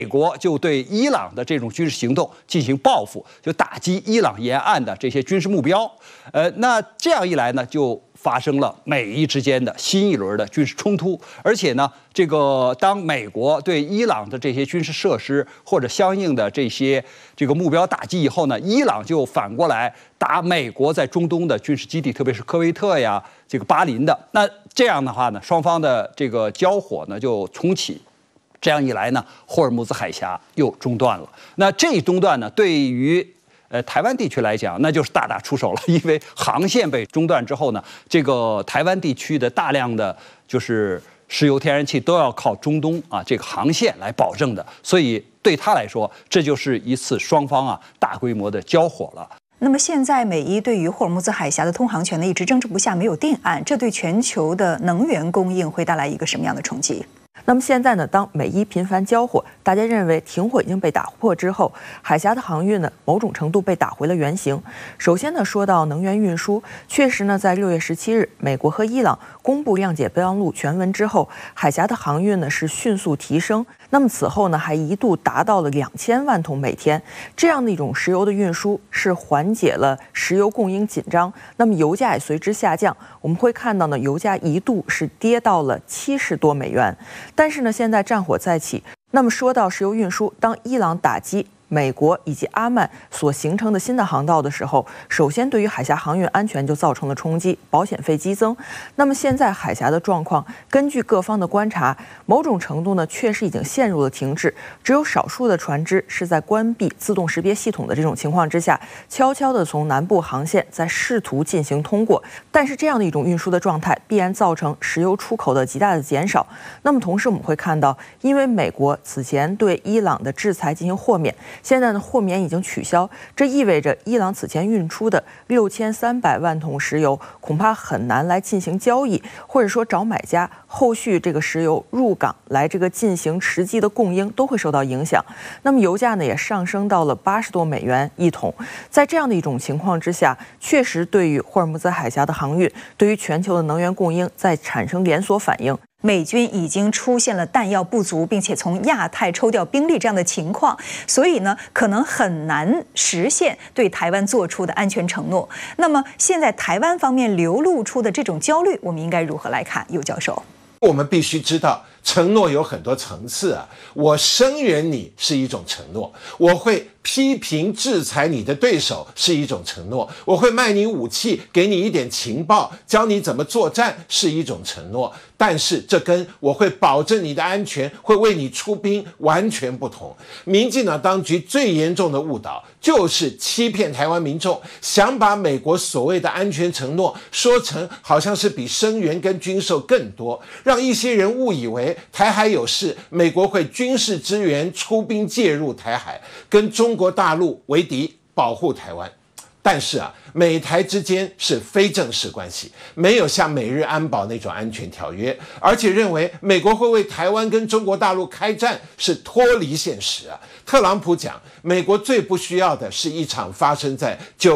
美国就对伊朗的这种军事行动进行报复，就打击伊朗沿岸的这些军事目标。那这样一来呢，就发生了美伊之间的新一轮的军事冲突。而且呢，当美国对伊朗的这些军事设施或者相应的这个目标打击以后呢，伊朗就反过来打美国在中东的军事基地，特别是科威特呀、巴林的。那这样的话呢，双方的这个交火呢就重启。这样一来呢，霍尔木兹海峡又中断了。那这一中断呢，对于台湾地区来讲，那就是大打出手了，因为航线被中断之后呢，这个台湾地区的大量的就是石油、天然气都要靠中东这个航线来保证的，所以对他来说，这就是一次双方大规模的交火了。 那么现在美伊对于霍尔木兹海峡的通航权呢，一直争执不下，没有定案，这对全球的能源供应会带来一个什么样的冲击？ 那么现在呢，当美伊频繁交火，大家认为停火已经被打破之后，海峡的航运呢，某种程度被打回了原形。首先呢，说到能源运输，确实呢，在6月17日，美国和伊朗公布谅解备忘录全文之后，海峡的航运呢是迅速提升。那么此后呢，还一度达到了2000万桶每天，这样的一种石油的运输是缓解了石油供应紧张，那么油价也随之下降。我们会看到呢，油价一度是跌到了70多美元。但是呢，现在战火再起。那么说到石油运输，当伊朗打击美国以及阿曼所形成的新的航道的时候，首先对于海峡航运安全就造成了冲击，保险费激增。那么现在海峡的状况，根据各方的观察，某种程度呢确实已经陷入了停滞，只有少数的船只是在关闭自动识别系统的这种情况之下，悄悄地从南部航线在试图进行通过。但是这样的一种运输的状态，必然造成石油出口的极大的减少。那么同时我们会看到，因为美国此前对伊朗的制裁进行豁免，现在呢，豁免已经取消，这意味着伊朗此前运出的6300万桶石油恐怕很难来进行交易，或者说找买家，后续这个石油入港来进行实际的供应都会受到影响。那么油价呢也上升到了80多美元一桶。在这样的一种情况之下，确实对于霍尔木兹海峡的航运，对于全球的能源供应在产生连锁反应。 美军已经出现了弹药不足，并且从亚太抽调兵力这样的情况，所以呢，可能很难实现对台湾做出的安全承诺。那么，现在台湾方面流露出的这种焦虑，我们应该如何来看？尤教授， 我们必须知道，承诺有很多层次我声援你是一种承诺，我会批评制裁你的对手是一种承诺，我会卖你武器，给你一点情报，教你怎么作战是一种承诺。但是这跟我会保证你的安全，会为你出兵完全不同。民进党当局最严重的误导就是欺骗台湾民众，想把美国所谓的安全承诺说成好像是比声援跟军售更多，让一些人误以为台海有事，美国会军事支援出兵介入台海，跟中国大陆为敌，保护台湾。但是美台之间是非正式关系，没有像美日安保那种安全条约，而且认为美国会为台湾跟中国大陆开战是脱离现实特朗普讲，美国最不需要的是一场发生在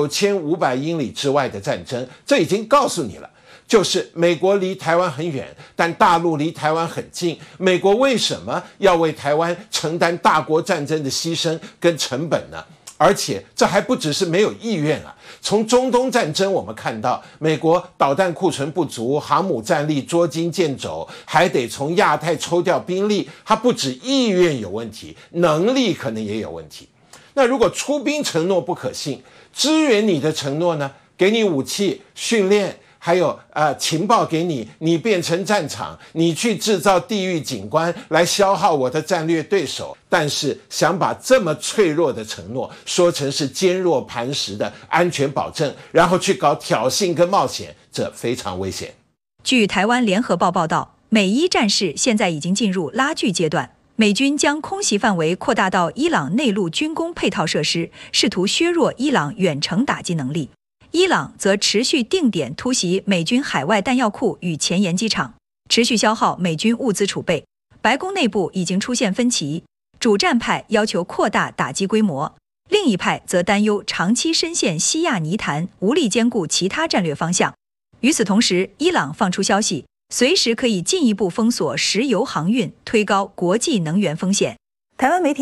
9500英里之外的战争，这已经告诉你了。就是美国离台湾很远，但大陆离台湾很近。美国为什么要为台湾承担大国战争的牺牲跟成本呢？而且这还不只是没有意愿从中东战争我们看到，美国导弹库存不足，航母战力捉襟见肘，还得从亚太抽调兵力，它不止意愿有问题，能力可能也有问题。那如果出兵承诺不可信，支援你的承诺呢？给你武器训练，还有情报给你，你变成战场，你去制造地狱景观来消耗我的战略对手。但是想把这么脆弱的承诺说成是坚若磐石的安全保证，然后去搞挑衅跟冒险，这非常危险。 据台湾联合报报道，美伊战事现在已经进入拉锯阶段，美军将空袭范围扩大到伊朗内陆军工配套设施，试图削弱伊朗远程打击能力。伊朗则持续定点突袭美军海外弹药库与前沿机场，持续消耗美军物资储备。白宫内部已经出现分歧，主战派要求扩大打击规模，另一派则担忧长期深陷西亚泥潭，无力兼顾其他战略方向。与此同时，伊朗放出消息，随时可以进一步封锁石油航运，推高国际能源风险。 台湾媒体